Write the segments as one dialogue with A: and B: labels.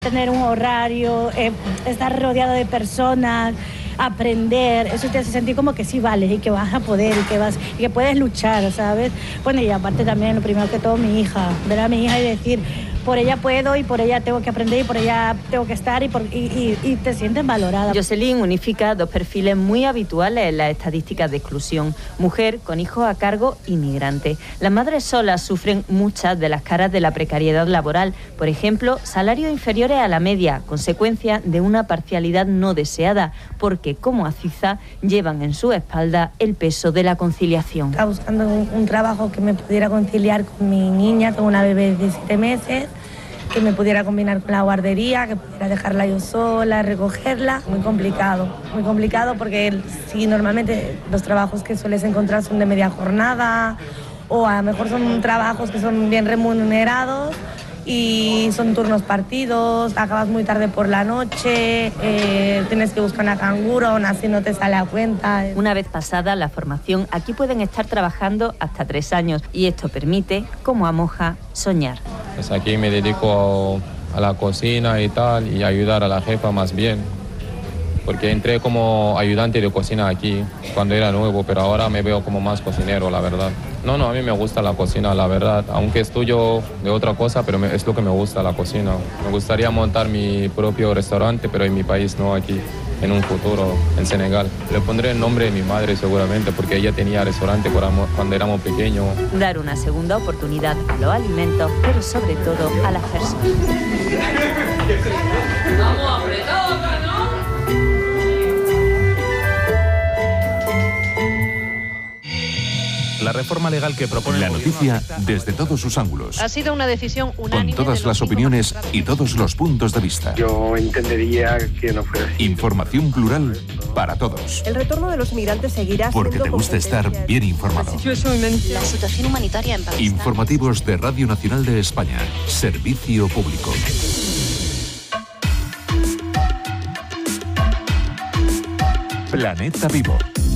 A: Tener un horario, estar rodeado de personas, aprender, eso te hace sentir como que sí vales y que vas a poder y que puedes luchar, ¿sabes? Bueno, y aparte también, lo primero que todo, mi hija, ver a mi hija y decir, por ella puedo y por ella tengo que aprender y por ella tengo que estar y te sientes valorada.
B: Jocelyn unifica dos perfiles muy habituales en las estadísticas de exclusión: mujer con hijos a cargo y migrante. Las madres solas sufren muchas de las caras de la precariedad laboral, por ejemplo, salarios inferiores a la media, consecuencia de una parcialidad no deseada, porque como Aziza llevan en su espalda el peso de la conciliación.
A: Estaba buscando un trabajo que me pudiera conciliar con mi niña, tengo una bebé de 17 meses, que me pudiera combinar con la guardería, que pudiera dejarla yo sola, recogerla. Muy complicado porque si normalmente los trabajos que sueles encontrar son de media jornada o a lo mejor son trabajos que son bien remunerados y son turnos partidos, acabas muy tarde por la noche, tienes que buscar una canguro, aún así no te sale a cuenta.
B: Una vez pasada la formación, aquí pueden estar trabajando hasta 3 años y esto permite, como a Moja, soñar.
C: Pues aquí me dedico a la cocina y tal, y ayudar a la jefa más bien, porque entré como ayudante de cocina aquí cuando era nuevo, pero ahora me veo como más cocinero, la verdad. No, a mí me gusta la cocina, la verdad, aunque estudio de otra cosa, pero es lo que me gusta, la cocina. Me gustaría montar mi propio restaurante, pero en mi país no, aquí, en un futuro, en Senegal. Le pondré el nombre de mi madre seguramente, porque ella tenía restaurante cuando éramos pequeños.
B: Dar una segunda oportunidad a los alimentos, pero sobre todo a las personas.
D: ¡Vamos apretados, ¿no?
E: La reforma legal que propone la noticia desde todos sus ángulos.
F: Ha sido una decisión unánime.
E: Con todas las opiniones y todos los puntos de vista.
G: Yo entendería que no fuera así.
E: Información plural para todos.
H: El retorno de los inmigrantes seguirá siendo...
E: Porque te gusta estar bien informado.
I: La situación humanitaria en Pakistán.
E: Informativos de Radio Nacional de España. Servicio público. Planeta Vivo.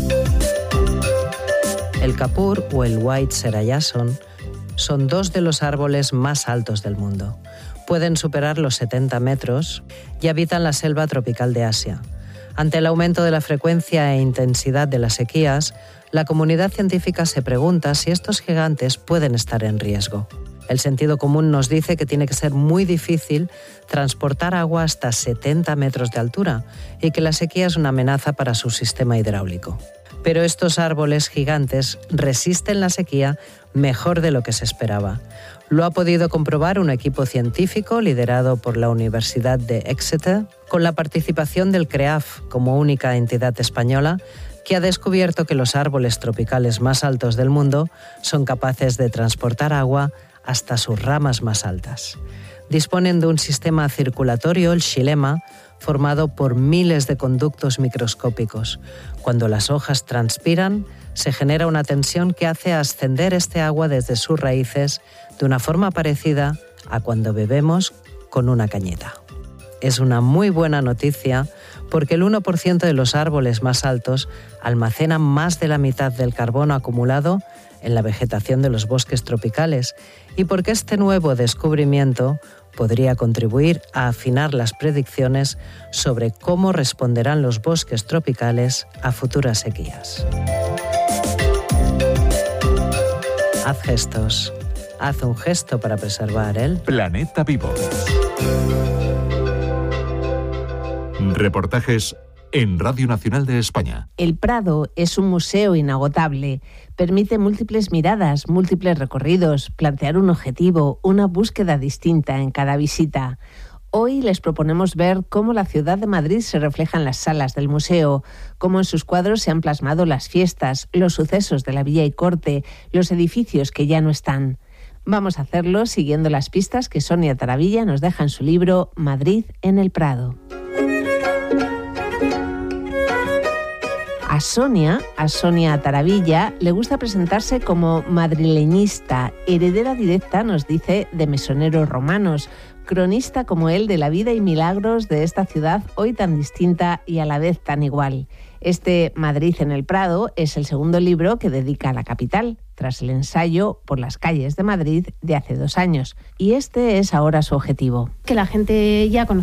J: El kapur o el white serayason son 2 de los árboles más altos del mundo. Pueden superar los 70 metros y habitan la selva tropical de Asia. Ante el aumento de la frecuencia e intensidad de las sequías, la comunidad científica se pregunta si estos gigantes pueden estar en riesgo. El sentido común nos dice que tiene que ser muy difícil transportar agua hasta 70 metros de altura y que la sequía es una amenaza para su sistema hidráulico. Pero estos árboles gigantes resisten la sequía mejor de lo que se esperaba. Lo ha podido comprobar un equipo científico liderado por la Universidad de Exeter, con la participación del CREAF como única entidad española, que ha descubierto que los árboles tropicales más altos del mundo son capaces de transportar agua hasta sus ramas más altas. Disponen de un sistema circulatorio, el xilema, formado por miles de conductos microscópicos. Cuando las hojas transpiran, se genera una tensión que hace ascender este agua desde sus raíces de una forma parecida a cuando bebemos con una cañita. Es una muy buena noticia porque el 1% de los árboles más altos almacenan más de la mitad del carbono acumulado en la vegetación de los bosques tropicales y porque este nuevo descubrimiento podría contribuir a afinar las predicciones sobre cómo responderán los bosques tropicales a futuras sequías. Haz gestos. Haz un gesto para preservar el
E: Planeta Vivo. Reportajes en Radio Nacional de España.
K: El Prado es un museo inagotable. Permite múltiples miradas, múltiples recorridos, plantear un objetivo, una búsqueda distinta en cada visita. Hoy les proponemos ver cómo la ciudad de Madrid se refleja en las salas del museo, cómo en sus cuadros se han plasmado las fiestas, los sucesos de la Villa y Corte, los edificios que ya no están. Vamos a hacerlo siguiendo las pistas que Sonia Taravilla nos deja en su libro Madrid en el Prado. A Sonia Taravilla, le gusta presentarse como madrileñista, heredera directa, nos dice, de mesoneros romanos, cronista como él de la vida y milagros de esta ciudad hoy tan distinta y a la vez tan igual. Este Madrid en el Prado es el segundo libro que dedica a la capital. tras el ensayo por las calles de Madrid de hace 2 años. Y este es ahora su objetivo.
F: Que la gente ya conozca